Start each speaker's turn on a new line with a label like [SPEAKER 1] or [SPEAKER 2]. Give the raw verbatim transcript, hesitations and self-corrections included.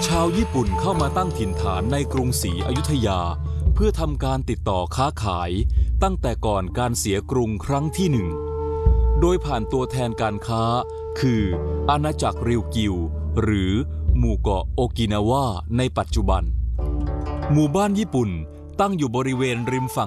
[SPEAKER 1] ชาวญี่ปุ่นเข้ามาตั้งถิ่นฐานในกรุงศรีอยุธยาเพื่อทำการติดต่อค้าขายตั้งแต่ก่อนการเสียกรุงครั้งที่หนึ่งโดยผ่านตัวแทนการค้าคืออาณาจักรริวกิวหรือหมู่เกาะโอกินาวาในปัจจุบันหมู่บ้านญี่ปุ่นตั้งอยู่บริเวณริมฝั่ง